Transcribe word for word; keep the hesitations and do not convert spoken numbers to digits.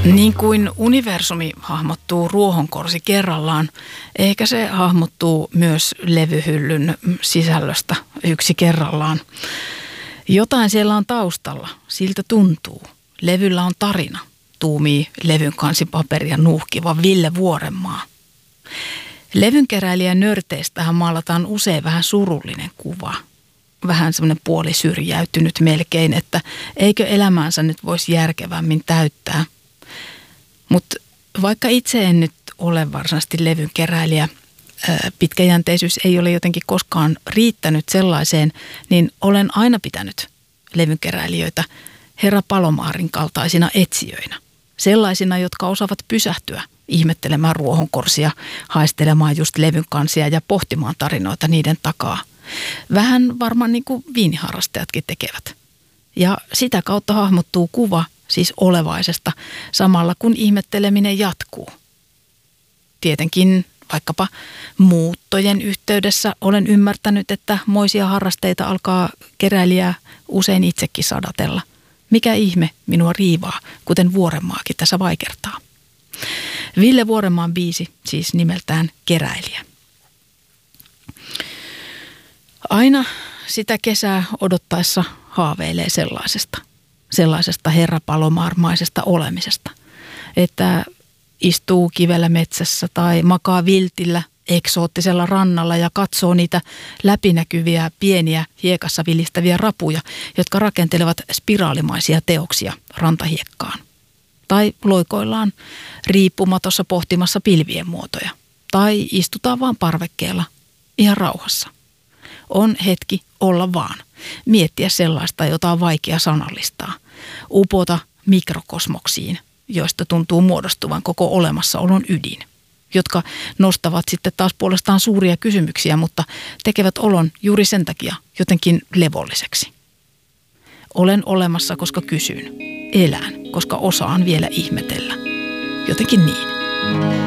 Niin kuin universumi hahmottuu ruohonkorsi kerrallaan, ehkä se hahmottuu myös levyhyllyn sisällöstä yksi kerrallaan. Jotain siellä on taustalla, siltä tuntuu. Levyllä on tarina, tuumii levyn kansipaperia nuuhkiva Ville Vuorenmaa. Levynkeräilijän nörteistähän maalataan usein vähän surullinen kuva. Vähän semmoinen puolisyrjäytynyt melkein, että eikö elämäänsä nyt voisi järkevämmin täyttää. Mutta vaikka itse en nyt ole varsinaisesti levynkeräilijä, pitkäjänteisyys ei ole jotenkin koskaan riittänyt sellaiseen, niin olen aina pitänyt levynkeräilijöitä Herra Palomaarin kaltaisina etsijöinä. Sellaisina, jotka osaavat pysähtyä ihmettelemään ruohonkorsia, haistelemaan just levyn kansia ja pohtimaan tarinoita niiden takaa. Vähän varmaan niin kuin viiniharrastajatkin tekevät. Ja sitä kautta hahmottuu kuva siis olevaisesta samalla kun ihmetteleminen jatkuu. Tietenkin vaikkapa muuttojen yhteydessä olen ymmärtänyt, että moisia harrasteita alkaa keräilijää usein itsekin sadatella. Mikä ihme minua riivaa, kuten Vuorenmaakin tässä vaikertaa. Ville Vuorenmaan biisi siis nimeltään Keräilijä. Aina sitä kesää odottaessa haaveilee sellaisesta, sellaisesta Herra Palomaarmaisesta olemisesta, että istuu kivellä metsässä tai makaa viltillä eksoottisella rannalla ja katsoo niitä läpinäkyviä pieniä hiekassa vilistäviä rapuja, jotka rakentelevat spiraalimaisia teoksia rantahiekkaan. Tai loikoillaan riippumatossa pohtimassa pilvien muotoja. Tai istutaan vaan parvekkeella ihan rauhassa. On hetki olla vaan. Miettiä sellaista, jota on vaikea sanallistaa. Upota mikrokosmoksiin, joista tuntuu muodostuvan koko olemassaolon ydin. Jotka nostavat sitten taas puolestaan suuria kysymyksiä, mutta tekevät olon juuri sen takia jotenkin levolliseksi. Olen olemassa, koska kysyn. Elän, koska osaan vielä ihmetellä. Jotenkin niin.